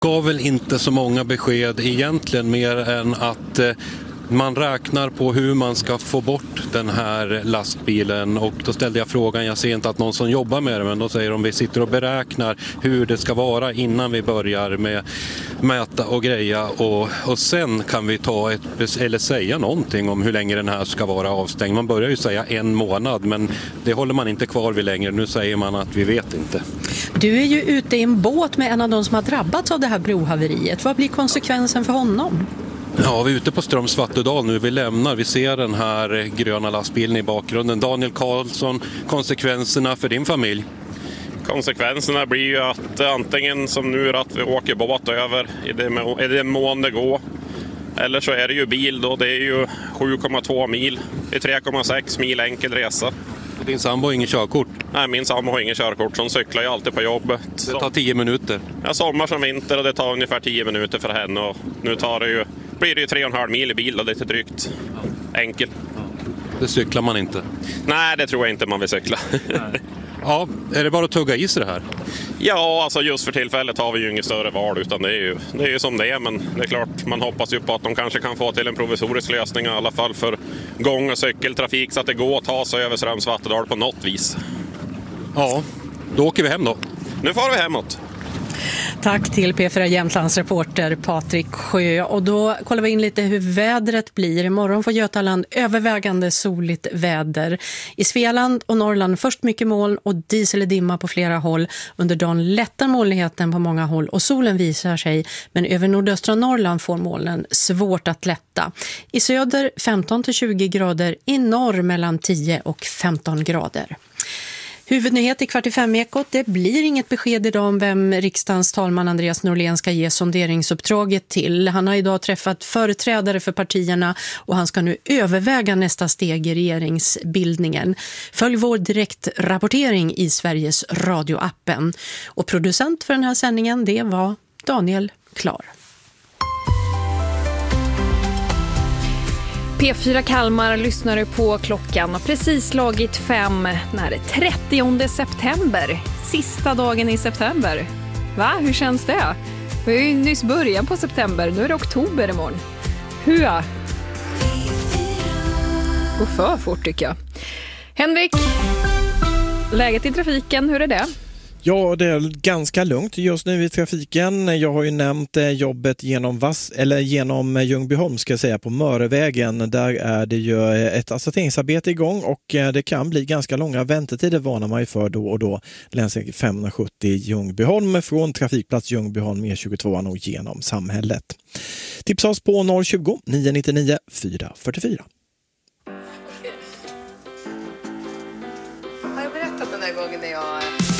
Gav väl inte så många besked egentligen mer än att man räknar på hur man ska få bort den här lastbilen, och då ställde jag frågan, jag ser inte att någon som jobbar med det, men då säger de vi sitter och beräknar hur det ska vara innan vi börjar med mäta och greja, och sen kan vi ta eller säga någonting om hur länge den här ska vara avstängd. Man börjar ju säga 1 månad, men det håller man inte kvar vid längre. Nu säger man att vi vet inte. Du är ju ute i en båt med en av de som har drabbats av det här brohaveriet. Vad blir konsekvensen för honom? Ja, vi är ute på Strömsvattedal nu. Vi ser den här gröna lastbilen i bakgrunden. Daniel Karlsson, konsekvenserna för din familj? Konsekvenserna blir ju att antingen som nu att vi åker båt över i det mån det går. Eller så är det ju bil då. Det är ju 7,2 mil. Det är 3,6 mil enkel resa. Din sambo har ingen körkort? Nej, min sambo har ingen körkort, så hon cyklar ju alltid på jobbet. Det tar 10 minuter? Ja, sommar som vinter, och det tar ungefär 10 minuter för henne. Och nu blir det ju 3,5 mil i bil och lite drygt. Enkelt. Det cyklar man inte? Nej, det tror jag inte man vill cykla. Ja, är det bara att tugga i sig det här? Ja, alltså just för tillfället har vi ju inget större val, utan det är ju som det är. Men det är klart, man hoppas ju på att de kanske kan få till en provisorisk lösning i alla fall för gång- och cykeltrafik, så att det går att ta sig över Strömsvattedal på något vis. Ja, då åker vi hem då. Nu får vi hemåt. Tack till P4 Jämtlands reporter Patrik Sjö. Och då kollar vi in lite hur vädret blir. Imorgon får Götaland övervägande soligt väder. I Svealand och Norrland först mycket moln och dis eller dimma på flera håll. Under dagen lättar molnigheten på många håll och solen visar sig. Men över nordöstra Norrland får molnen svårt att lätta. I söder 15-20 grader, i norr mellan 10 och 15 grader. Huvudnyhet i 4:45-ekot. Det blir inget besked idag om vem riksdagens talman Andreas Norlén ska ge sonderingsuppdraget till. Han har idag träffat företrädare för partierna och han ska nu överväga nästa steg i regeringsbildningen. Följ vår direktrapportering i Sveriges radioappen. Och producent för den här sändningen, det var Daniel Klar. P4 Kalmar lyssnar på klockan och precis slagit 5 när det är 30 september. Sista dagen i september. Va? Hur känns det? Vi har ju nyss början på september. Nu är det oktober imorgon. Hur? Går för fort tycker jag. Henrik, läget i trafiken, hur är det? Ja, det är ganska lugnt just nu i trafiken. Jag har ju nämnt jobbet genom Ljungbyholm ska jag säga, på Mörevägen. Där är det ju ett asfalteringsarbete igång och det kan bli ganska långa väntetider, varnar man ju för då och då. Länsväg 570 Ljungbyholm från trafikplats Ljungbyholm E22 och genom samhället. Tipsa oss på 020 999 444. Har jag berättat den där gången när jag